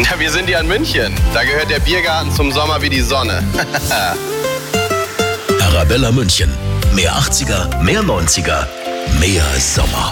Ja, wir sind ja in München. Da gehört der Biergarten zum Sommer wie die Sonne. Arabella München. Mehr 80er, mehr 90er, mehr Sommer.